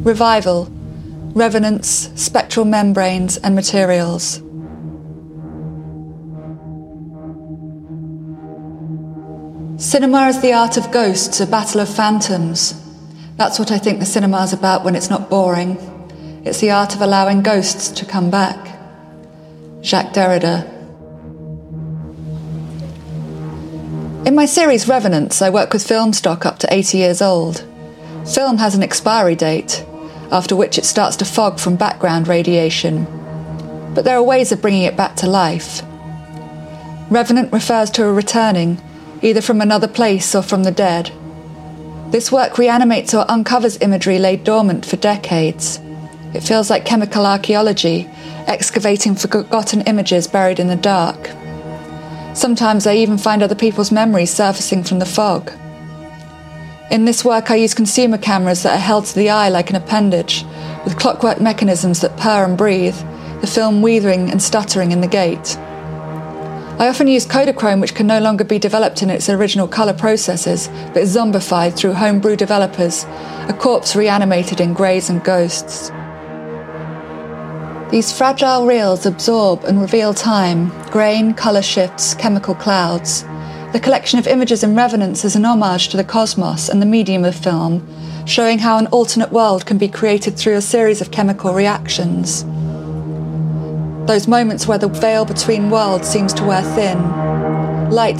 Revival, revenants, spectral membranes and materials. Cinema is the art of ghosts, a battle of phantoms. That's what I think the cinema is about when it's not boring. It's the art of allowing ghosts to come back. Jacques Derrida. In my series Revenants, I work with film stock up to 80 years old. Film has an expiry date, after which it starts to fog from background radiation. But there are ways of bringing it back to life. Revenant refers to a returning, either from another place or from the dead. This work reanimates or uncovers imagery laid dormant for decades. It feels like chemical archaeology, excavating forgotten images buried in the dark. Sometimes I even find other people's memories surfacing from the fog. In this work I use consumer cameras that are held to the eye like an appendage, with clockwork mechanisms that purr and breathe, the film weaving and stuttering in the gate. I often use Kodachrome, which can no longer be developed in its original colour processes, but is zombified through homebrew developers, a corpse reanimated in greys and ghosts. These fragile reels absorb and reveal time, grain, colour shifts, chemical clouds. The collection of images in Revenants is an homage to the cosmos and the medium of film, showing how an alternate world can be created through a series of chemical reactions. Those moments where the veil between worlds seems to wear thin. Light